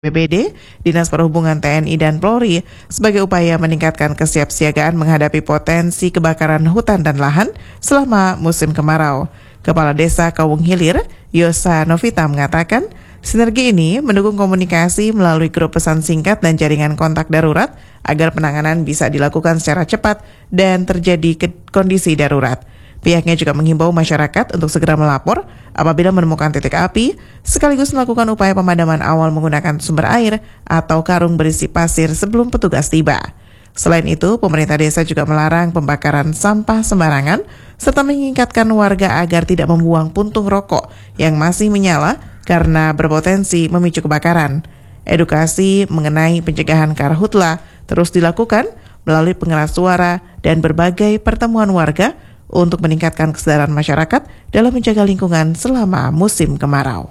BPD, Dinas Perhubungan TNI dan Polri sebagai upaya meningkatkan kesiapsiagaan menghadapi potensi kebakaran hutan dan lahan selama musim kemarau. Kepala Desa Kawung Hilir, Yosa Novita mengatakan, sinergi ini mendukung komunikasi melalui grup pesan singkat dan jaringan kontak darurat agar penanganan bisa dilakukan secara cepat dan terjadi kondisi darurat. Pihaknya juga menghimbau masyarakat untuk segera melapor apabila menemukan titik api, sekaligus melakukan upaya pemadaman awal menggunakan sumber air atau karung berisi pasir sebelum petugas tiba. Selain itu, pemerintah desa juga melarang pembakaran sampah sembarangan serta mengingatkan warga agar tidak membuang puntung rokok yang masih menyala karena berpotensi memicu kebakaran. Edukasi mengenai pencegahan karhutla terus dilakukan melalui pengeras suara dan berbagai pertemuan warga untuk meningkatkan kesadaran masyarakat dalam menjaga lingkungan selama musim kemarau.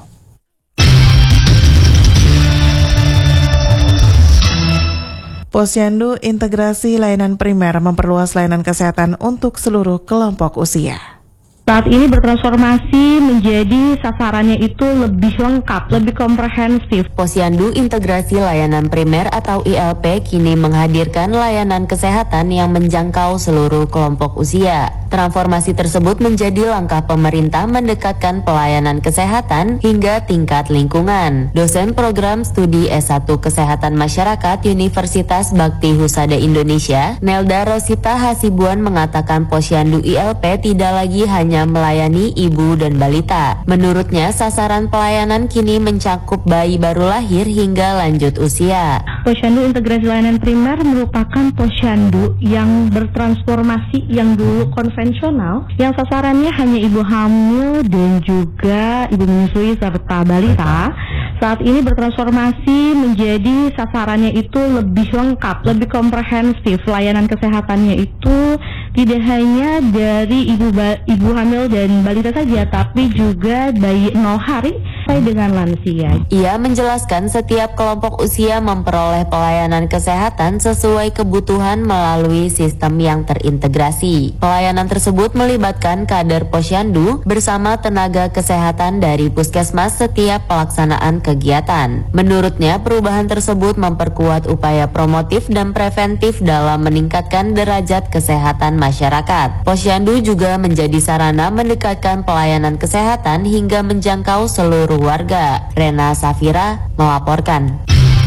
Posyandu Integrasi Layanan Primer memperluas layanan kesehatan untuk seluruh kelompok usia. Saat ini bertransformasi menjadi sasarannya itu lebih lengkap, lebih komprehensif. Posyandu Integrasi Layanan Primer atau ILP kini menghadirkan layanan kesehatan yang menjangkau seluruh kelompok usia. Transformasi tersebut menjadi langkah pemerintah mendekatkan pelayanan kesehatan hingga tingkat lingkungan. Dosen program studi S1 Kesehatan Masyarakat Universitas Bakti Husada Indonesia, Nelda Rosita Hasibuan mengatakan posyandu ILP tidak lagi hanya melayani ibu dan balita. Menurutnya, sasaran pelayanan kini mencakup bayi baru lahir hingga lanjut usia. Posyandu Integrasi Layanan Primer merupakan posyandu yang bertransformasi yang dulu konvensional, yang sasarannya hanya ibu hamil dan juga ibu menyusui serta balita. Saat ini bertransformasi menjadi sasarannya itu lebih lengkap, lebih komprehensif. Layanan kesehatannya itu tidak hanya dari ibu hamil dan balita saja, tapi juga bayi 0 hari sampai dengan lansia. Ia menjelaskan setiap kelompok usia memperoleh pelayanan kesehatan sesuai kebutuhan melalui sistem yang terintegrasi. Pelayanan tersebut melibatkan kader posyandu bersama tenaga kesehatan dari puskesmas setiap pelaksanaan kegiatan. Menurutnya, perubahan tersebut memperkuat upaya promotif dan preventif dalam meningkatkan derajat kesehatan masyarakat. Posyandu juga menjadi sarana mendekatkan pelayanan kesehatan hingga menjangkau seluruh warga. Rena Safira melaporkan.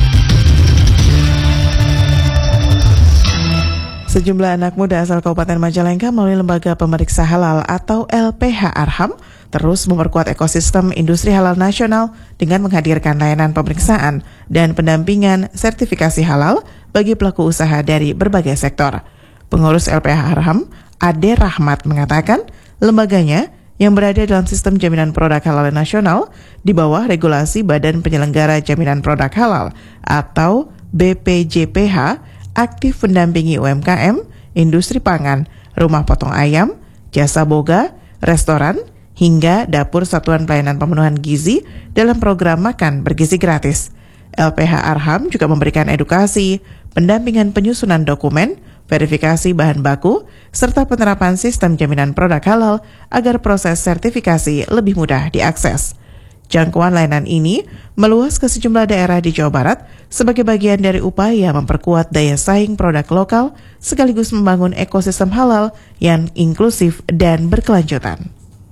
Sejumlah anak muda asal Kabupaten Majalengka melalui Lembaga Pemeriksa Halal atau LPH Arham terus memperkuat ekosistem industri halal nasional dengan menghadirkan layanan pemeriksaan dan pendampingan sertifikasi halal bagi pelaku usaha dari berbagai sektor. Pengurus LPH Arham, Ade Rahmat, mengatakan lembaganya yang berada dalam sistem jaminan produk halal nasional di bawah regulasi Badan Penyelenggara Jaminan Produk Halal atau BPJPH aktif mendampingi UMKM, industri pangan, rumah potong ayam, jasa boga, restoran, hingga dapur satuan pelayanan pemenuhan gizi dalam program makan bergizi gratis. LPH Arham juga memberikan edukasi, pendampingan penyusunan dokumen, verifikasi bahan baku, serta penerapan sistem jaminan produk halal agar proses sertifikasi lebih mudah diakses. Jangkauan layanan ini meluas ke sejumlah daerah di Jawa Barat sebagai bagian dari upaya memperkuat daya saing produk lokal sekaligus membangun ekosistem halal yang inklusif dan berkelanjutan.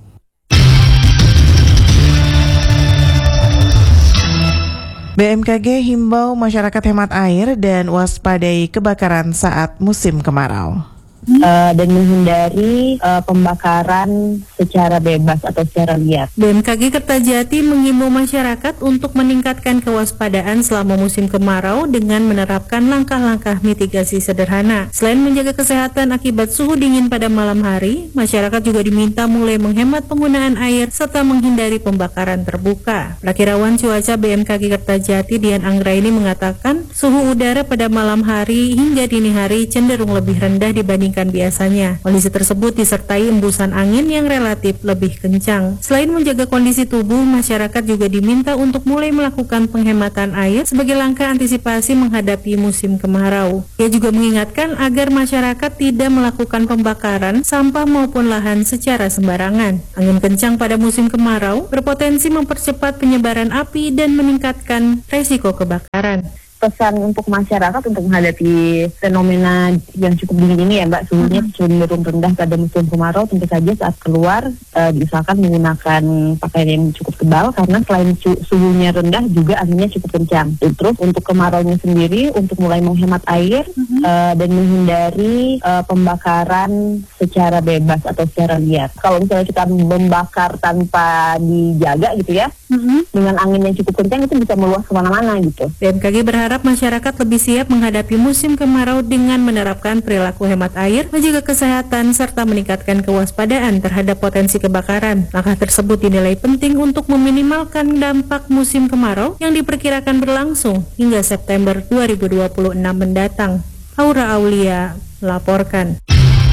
BMKG himbau masyarakat hemat air dan waspadai kebakaran saat musim kemarau. Dan menghindari pembakaran secara bebas atau secara liar. BMKG Kertajati mengimbau masyarakat untuk meningkatkan kewaspadaan selama musim kemarau dengan menerapkan langkah-langkah mitigasi sederhana. Selain menjaga kesehatan akibat suhu dingin pada malam hari, masyarakat juga diminta mulai menghemat penggunaan air serta menghindari pembakaran terbuka. Prakirawan cuaca BMKG Kertajati Dian Anggraini mengatakan suhu udara pada malam hari hingga dini hari cenderung lebih rendah dibanding dibandingkan biasanya. Kondisi tersebut disertai embusan angin yang relatif lebih kencang. Selain menjaga kondisi tubuh, masyarakat juga diminta untuk mulai melakukan penghematan air sebagai langkah antisipasi menghadapi musim kemarau. Ia juga mengingatkan agar masyarakat tidak melakukan pembakaran sampah maupun lahan secara sembarangan. Angin kencang pada musim kemarau berpotensi mempercepat penyebaran api dan meningkatkan resiko kebakaran. Pesan untuk masyarakat untuk menghadapi fenomena yang cukup dingin ini ya Mbak, suhunya cenderung rendah pada musim kemarau, tentu saja saat keluar diusahakan menggunakan pakaian yang cukup tebal karena selain suhunya rendah juga anginnya cukup kencang. Terus untuk kemaraunya sendiri untuk mulai menghemat air dan menghindari pembakaran secara bebas atau secara liar. Kalau misalnya kita membakar tanpa dijaga gitu ya, dengan angin yang cukup kencang itu bisa meluas kemana-mana gitu. BMKG berharap masyarakat lebih siap menghadapi musim kemarau dengan menerapkan perilaku hemat air, menjaga kesehatan, serta meningkatkan kewaspadaan terhadap potensi kebakaran. Langkah tersebut dinilai penting untuk meminimalkan dampak musim kemarau yang diperkirakan berlangsung hingga September 2026 mendatang. Aura Aulia melaporkan.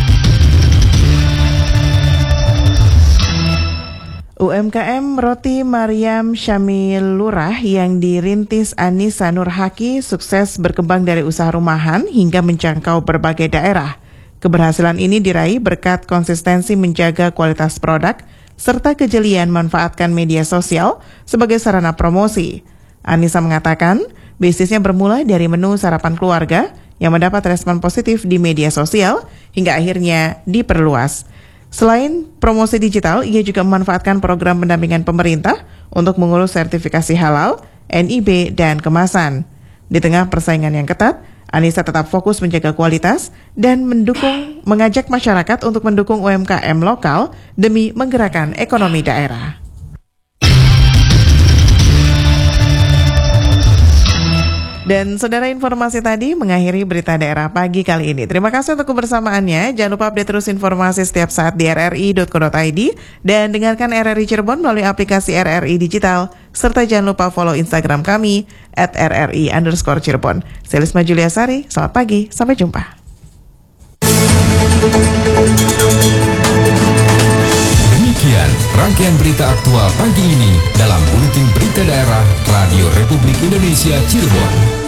UMKM Roti Maryam Syamil Lurah yang dirintis Anissa Nurhaki sukses berkembang dari usaha rumahan hingga menjangkau berbagai daerah. Keberhasilan ini diraih berkat konsistensi menjaga kualitas produk serta kejelian manfaatkan media sosial sebagai sarana promosi. Anissa mengatakan, bisnisnya bermula dari menu sarapan keluarga yang mendapat respon positif di media sosial hingga akhirnya diperluas. Selain promosi digital, ia juga memanfaatkan program pendampingan pemerintah untuk mengurus sertifikasi halal, NIB, dan kemasan. Di tengah persaingan yang ketat, Anissa tetap fokus menjaga kualitas dan mengajak masyarakat untuk mendukung UMKM lokal demi menggerakkan ekonomi daerah. Dan saudara, informasi tadi mengakhiri berita daerah pagi kali ini. Terima kasih untuk kebersamaannya. Jangan lupa update terus informasi setiap saat di rri.co.id dan dengarkan RRI Cirebon melalui aplikasi RRI Digital. Serta jangan lupa follow Instagram kami @RRI_Cirebon. Saya Lisma Juliasari, selamat pagi, sampai jumpa. Demikian rangkaian berita aktual pagi ini dalam Buletin Berita Daerah Radio Republik Indonesia Cirebon.